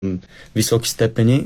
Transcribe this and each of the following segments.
високи степени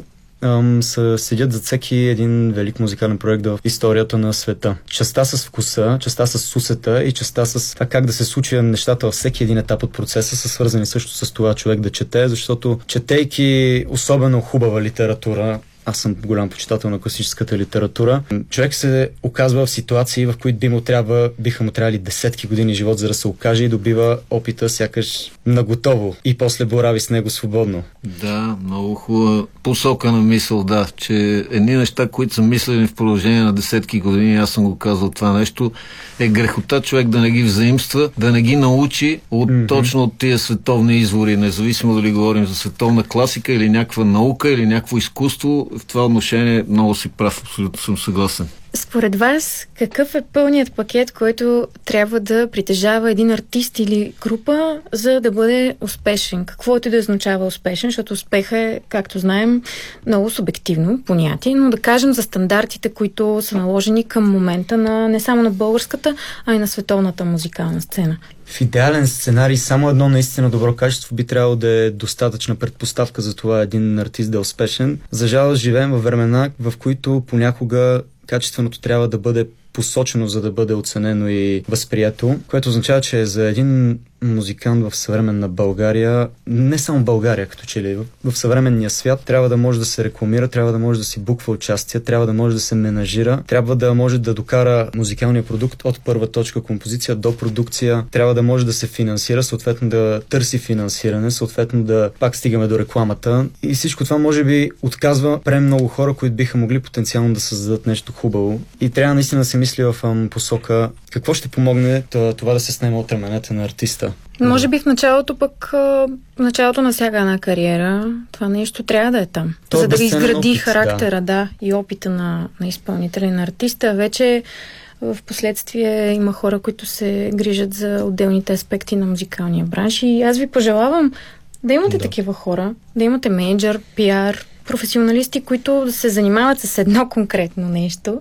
седят за всеки един велик музикален проект в историята на света. Частта с вкуса, частта с сусета и частта с това как да се случи нещата във всеки един етап от процеса са свързани също с това човек да чете, защото четейки особено хубава литература, аз съм голям почитател на класическата литература, човек се оказва в ситуации, в които биха му трябвали десетки години живот, за да се окаже и добива опита сякаш наготово и после борави с него свободно. Да, много хубава посока на мисъл, да, че едни неща, които са мислени в продължение на десетки години, аз съм го казал това нещо, е грехота човек да не ги взаимства, да не ги научи точно от тия световни извори, независимо дали говорим за световна класика или някаква наука или някакво изкуство. В това отношение много си прав, абсолютно съм съгласен. Според вас, какъв е пълният пакет, който трябва да притежава един артист или група, за да бъде успешен? Каквото и да означава успешен, защото успеха е, както знаем, много субективно понятие, но да кажем за стандартите, които са наложени към момента на не само на българската, а и на световната музикална сцена. В идеален сценарий само едно наистина добро качество би трябвало да е достатъчна предпоставка за това един артист да е успешен. За жалост живеем във времена, в които понякога качественото трябва да бъде посочено, за да бъде оценено и възприето, което означава, че за един музикант в съвременна България, не само България, като че ли в съвременния свят, трябва да може да се рекламира, трябва да може да си буква участие, трябва да може да се менажира, трябва да може да докара музикалния продукт от първа точка композиция до продукция, трябва да може да се финансира, съответно да търси финансиране, съответно да пак стигаме до рекламата. И всичко това може би отказва много хора, които биха могли потенциално да създадат нещо хубаво. И трябва наистина да се мисли в посока какво ще помогне това да се снеме от раменете на артиста. Може би в началото в началото на всяка една кариера това нещо трябва да е там. За да изгради опит, характера, да, и опита на изпълнителя и на артиста. Вече в последствие има хора, които се грижат за отделните аспекти на музикалния бранш и аз ви пожелавам да имате такива хора, да имате менеджер, пиар, професионалисти, които се занимават с едно конкретно нещо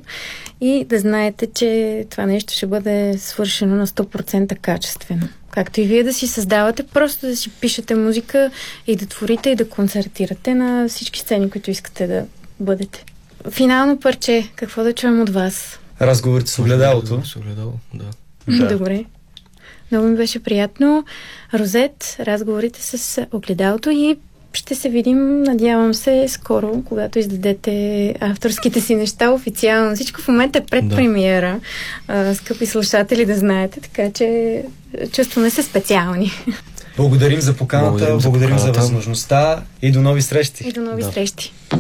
и да знаете, че това нещо ще бъде свършено на 100% качествено. Както и вие да си създавате, просто да си пишете музика и да творите и да концертирате на всички сцени, които искате да бъдете. Финално парче, какво да чуем от вас? Разговорите с огледалото. Да. Добре. Много ми беше приятно. Розет, разговорите с огледалото и ще се видим, надявам се, скоро, когато издадете авторските си неща официално. Всичко в момента е предпремиера, скъпи слушатели, да знаете, така че чувстваме се специални. Благодарим за поканата, благодарим за възможността и до нови срещи. И до нови срещи.